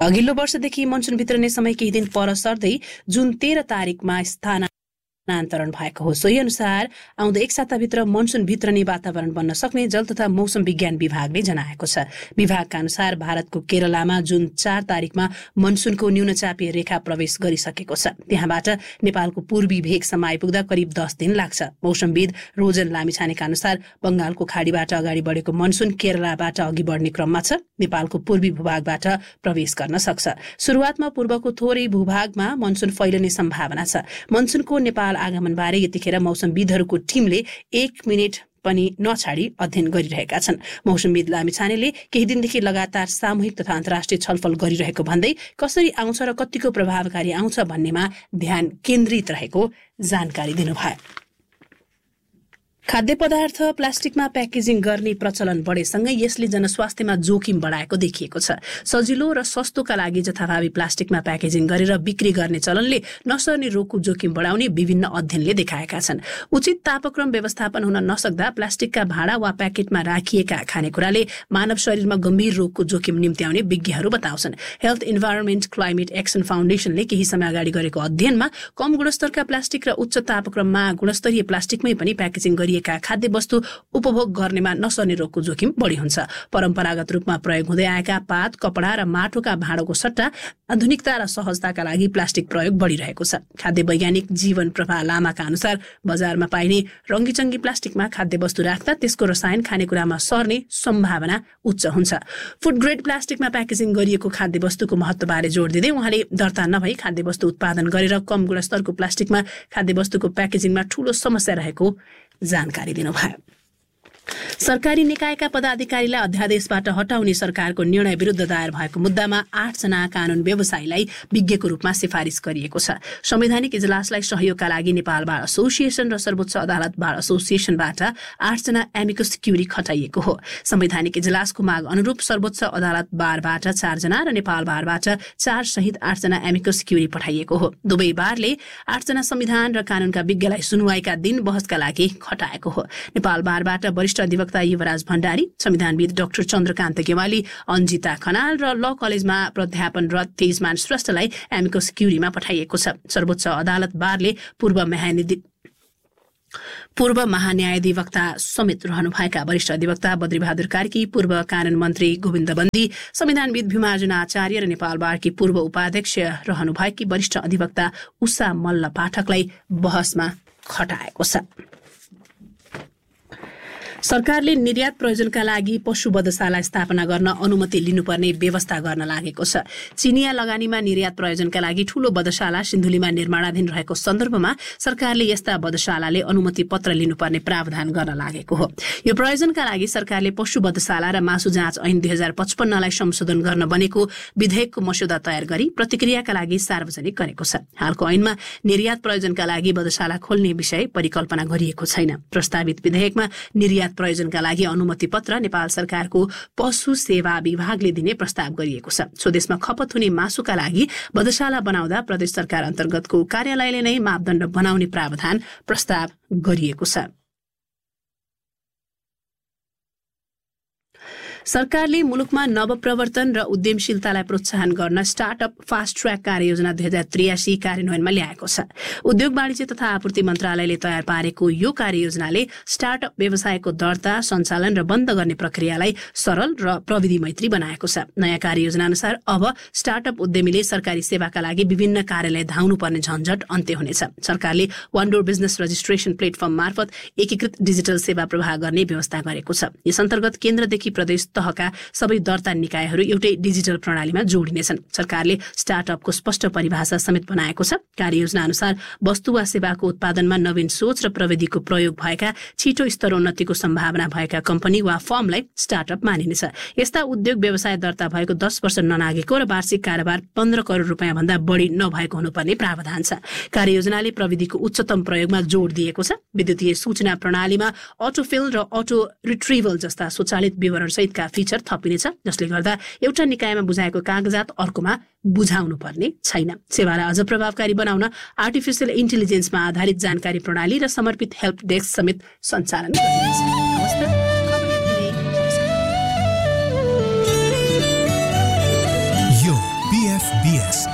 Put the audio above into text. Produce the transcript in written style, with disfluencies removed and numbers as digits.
अघिल्लो वर्षदेखि मनसुन भित्रने समय केही दिन पर सर्दै जुन 13 तारिकमा स्थानान्तरण भएको हो। सोही अनुसार आउँदो एक साताभित्र मनसुन भित्रने वातावरण बन्न सक्ने जल तथा मौसम विज्ञान विभागले जनाएको छ। विभागका अनुसार भारतको केरलामा जुन 4 तारिकमा मनसुनको न्यूनचापीय रेखा प्रवेश गरिसकेको छ। त्यहाँबाट नेपालको पूर्वी भेगसम्म आइपुग्दा करिब 10 दिन लाग्छ। मौसमविद रोजन लामिछानेका अनुसार बंगालको खाडीबाट अगाडि बढेको मनसुन केरलाबाट अघि बढ्ने क्रममा छ। नेपालको पूर्वी भूभागबाट प्रवेश गर्न सक्छ। सुरुवातमा पूर्वको थोरै भूभागमा मनसुन फैलिने सम्भावना छ। मनसुनको नेपाल आगमनबारे यतिखेर मौसमविदहरूको टिमले 1 मिनेट पनि नछाडी अध्ययन गरिरहेका छन्। मौसमविद लामिछानेले केही दिनदेखि लगातार सामूहिक तथा अन्तर्राष्ट्रिय छलफल गरिरहेको भन्दै कसरी आउँछ र कतिको प्रभावकारी आउँछ भन्नेमा ध्यान केन्द्रित रहेको जानकारी दिनुभयो। खाद्य पदार्थ प्लास्टिकमा प्याकेजिङ गर्ने प्रचलन बढेसँगै यसले जनस्वास्थ्यमा जोखिम बढाएको देखिएको छ। सजिलो र सस्तोका लागि जथाभावी प्लास्टिकमा प्याकेजिङ गरेर बिक्री गर्ने चलनले नसर्ने रोगको जोखिम बढाउने विभिन्न अध्ययनले देखाएका छन्। उचित तापक्रम व्यवस्थापन हुन नसक्दा प्लास्टिकका भाँडा वा प्याकेटमा राखिएका खानेकुराले मानव शरीरमा गम्भीर रोगको जोखिम निम्त्याउने विज्ञहरू बताउँछन्। हेल्थ इन्भाइरोमेन्ट क्लाइमेट एक्सन फाउन्डेसनले केही समय अगाडि गरेको अध्ययनमा कम गुणस्तरका प्लास्टिक र उच्च तापक्रममा गुणस्तरीय प्लास्टिकमै पनि प्याकेजिङ गरिएका खाद्य वस्तु उपभोग गर्नेमा नसर्ने रोगको जोखिम बढी हुन्छ। परम्परागत रूपमा प्रयोग हुँदै आएका पात, कपडा र माटोका भाँडोको सट्टा आधुनिकता र सहजताका लागि प्लास्टिक प्रयोग बढिरहेको छ। खाद्य वैज्ञानिक जीवन प्रभा लामाका अनुसार बजारमा पाइने रङ्गीचङ्गी प्लास्टिकमा खाद्य वस्तु राख्दा त्यसको रसायन खानेकुरामा सर्ने सम्भावना उच्च हुन्छ। फुड ग्रेड प्लास्टिकमा प्याकेजिङ गरिएको खाद्य वस्तुको महत्त्वबारे जोड दिँदै उहाँले दर्ता नभई खाद्य वस्तु उत्पादन गरेर कम गुणस्तरको प्लास्टिकमा खाद्य वस्तुको प्याकेजिङमा ठूलो समस्या रहेको जानकारी दिनुभयो। सरकारी निकायका पदाधिकारीलाई अध्यादेशबाट हटाउने सरकारको निर्णय विरुद्ध दायर भएको मुद्दामा 8 जना कानून व्यवसायीलाई विज्ञको रूपमा सिफारिस गरिएको छ। संवैधानिक इजलासलाई सहयोगका लागि नेपाल बार एसोसिएसन र सर्वोच्च अदालत बार एसोसिएसनबाट 8 जना एमिकस क्युरी खटाइएको हो। संवैधानिक इजलासको माग अनुरूप सर्वोच्च अदालत बारबाट 4 जना र नेपाल बारबाट 4 सहित 8 जना एमिकस क्युरी पठाइएको हो। दुवै बारले 8 जना संविधान र कानूनका विज्ञलाई सुनवाईका दिन बहसका लागि खटाएको हो। नेपाल बारबाट वरिष्ठ अधिवक्ता युवराज भण्डारी, संविधानविद डाक्टर चन्द्रकान्त गेवाली, अन्जिता खनाल र ल कलेजमा प्राध्यापनरत तेजमान श्रेष्ठलाई एमिकस क्युरीमा पठाइएको छ। सर्वोच्च अदालत बारले पूर्व महान्यायाधिवक्ता समेत रहनुभएका वरिष्ठ अधिवक्ता बद्रीबहादुर कार्की, पूर्व कानून मन्त्री गोविन्द बन्दी, संविधानविद भीमार्जुन आचार्य र नेपाल बारकी पूर्व उपाध्यक्ष रहनुभएकी वरिष्ठ अधिवक्ता उषा मल्ल पाठकलाई बहसमा खटाएको छ। सरकारले निर्यात प्रयोजनका लागि पशु वधशाला स्थापना गर्न अनुमति लिनुपर्ने व्यवस्था गर्न लागेको छ। चिनिया लगानीमा निर्यात प्रयोजनका लागि ठूलो वधशाला सिन्धुलीमा निर्माणाधीन रहेको सन्दर्भमा सरकारले यस्ता वधशालाले अनुमति पत्र लिनुपर्ने प्रावधान गर्न लागेको हो। यो प्रयोजनका लागि सरकारले पशु वधशाला र मासु जाँच ऐन 2055लाई संशोधन गर्न बनेको विधेयकको मस्यौदा तयार गरी प्रतिक्रियाका लागि सार्वजनिक गरेको छ। हालको ऐनमा निर्यात प्रयोजनका लागि वधशाला खोल्ने विषय परिकल्पना गरिएको छैन। प्रस्तावित विधेयकमा निर्यात प्रयोजनका लागि अनुमति पत्र नेपाल सरकारको पशु सेवा विभागले दिने प्रस्ताव गरिएको छ। स्वदेशमा खपत हुने मासुका लागि वधशाला बनाउँदा प्रदेश सरकार अन्तर्गतको कार्यालयले नै मापदण्ड बनाउने प्रावधान प्रस्ताव गरिएको छ। सरकारले मुलुकमा नवप्रवर्तन र उद्यमशीलतालाई प्रोत्साहन गर्न स्टार्टअप फास्ट ट्र्याक कार्ययोजना 2083 कार्यान्वयनमा ल्याएको छ। उद्योग वाणिज्य तथा आपूर्ति मन्त्रालयले तयार पारेको यो कार्ययोजनाले स्टार्टअप व्यवसायको दर्ता, सञ्चालन र बन्द गर्ने प्रक्रियालाई सरल र प्रविधि मैत्री बनाएको छ। नयाँ कार्ययोजना अनुसार अब स्टार्टअप उद्यमीले सरकारी सेवाका लागि विभिन्न कार्यालय धाउनुपर्ने झन्झट अन्त्य हुनेछ। सरकारले one door business registration platform मार्फत एकीकृत डिजिटल सेवा प्रवाह गर्ने व्यवस्था गरेको छ। यस अन्तर्गत केन्द्रदेखि प्रदेश तहका सबै दर्ता निकायहरू एउटै डिजिटल प्रणालीमा जोडिनेछन्। सरकारले स्टार्टअपको स्पष्ट परिभाषा समेत बनाएको छ। कार्ययोजना अनुसार वस्तु वा सेवाको उत्पादनमा नवीन सोच र प्रविधिको प्रयोग भएका छिटो स्तरोन्नतिको सम्भावना भएका कम्पनी वा फर्मलाई स्टार्टअप मानिनेछ। यस्ता उद्योग व्यवसाय दर्ता भएको 10 वर्ष ननागेको र वार्षिक कारोबार 15 करोड रुपियाँ भन्दा बढी नभएको हुनुपर्ने प्रावधान छ। कार्ययोजनाले प्रविधिको उच्चतम प्रयोगमा जोड दिएको छ। विद्युतीय सूचना प्रणालीमा अटोफिल र अटो रिट्रिभल जस्ता स्वचालित विवरण सहितका फिचर थपिनेछ, जसले गर्दा एउटा निकायमा बुझाएको कागजात अर्कोमा बुझाउनु पर्ने छैन। सेवालाई अझ प्रभावकारी बनाउन आर्टिफिसियल इन्टेलिजेन्समा आधारित जानकारी प्रणाली र समर्पित हेल्प डेस्क समेत सञ्चालन गरिनेछ। यो IFBS